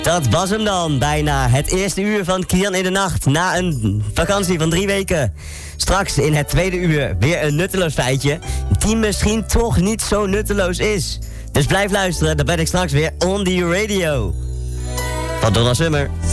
Dat was hem dan, bijna. Het eerste uur van Kian in de Nacht. Na een vakantie van 3 weken. Straks in het tweede uur weer een nutteloos feitje. Die misschien toch niet zo nutteloos is. Dus blijf luisteren, dan ben ik straks weer on the radio. Van Donna Summer.